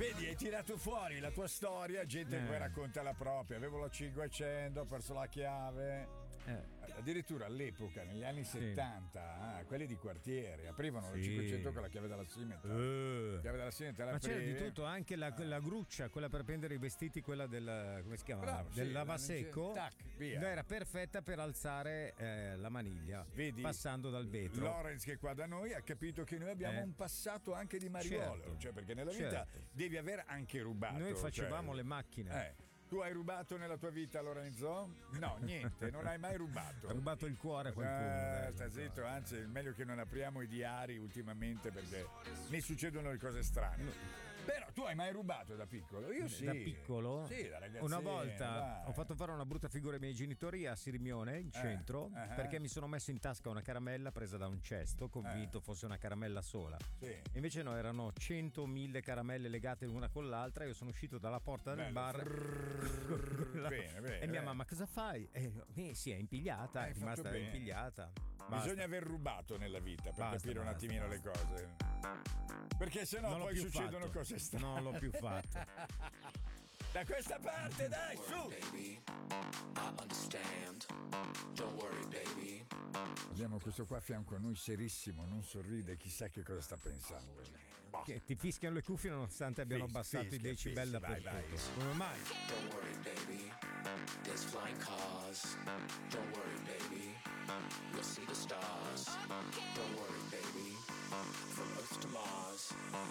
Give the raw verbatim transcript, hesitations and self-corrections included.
Vedi, hai tirato fuori la tua storia, gente Eh. che poi racconta la propria. Avevo la cinquecento, ho perso la chiave. Eh. Addirittura all'epoca, negli anni settanta, ah, quelli di quartiere aprivano la Sì. cinquecento con la chiave della Simeta. Eh. La chiave della Simeta la Ma c'era di aprivi. tutto, anche la, la gruccia, quella per prendere i vestiti, quella del, come si chiama? Bravo, del sì, lavasecco. tac, via. Era perfetta per alzare eh, la maniglia, Vedi? passando dal vetro. Lorenz che è qua da noi ha capito che noi abbiamo Eh. un passato anche di mariuolo, Certo. cioè perché nella vita Certo. devi aver anche rubato. Noi facevamo cioè- le macchine. Eh. Tu hai rubato nella tua vita, Lorenzo? No, niente, non hai mai rubato. Ha rubato il cuore a qualcuno. Eh, dai. sta zitto, anzi è meglio che non apriamo i diari ultimamente perché mi succedono le cose strane. Però tu hai mai rubato da piccolo? Io sì. Da piccolo? Sì, da ragazzino. Una volta dai. ho fatto fare una brutta figura ai miei genitori a Sirmione, in centro, eh. perché mi sono messo in tasca una caramella presa da un cesto, convinto Eh. fosse una caramella sola. Sì. E invece no, erano cento mille caramelle legate l'una con l'altra. Io sono uscito dalla porta del Bello. bar. Bene, bene, e mia bene. mamma, cosa fai? Eh, eh, sì, è impigliata, Hai è rimasta fatto bene. impigliata. Basta. Bisogna aver rubato nella vita per Basta, capire un basta, attimino basta. le cose. Perché sennò Non l'ho poi più succedono fatto. cose strane. Non l'ho più fatto. Da questa parte, dai, su! Baby, I understand. Don't worry, baby. Abbiamo questo qua a fianco a noi serissimo, non sorride, chissà che cosa sta pensando. Boh. Che ti fischiano le cuffie nonostante abbiano Fis- abbassato fischia, i decibel fischia, vai, dappertutto. vai. Come mai? Don't worry, baby. There's flying cars. Don't worry, baby. We'll see the stars. Don't worry, baby. From Earth to Mars.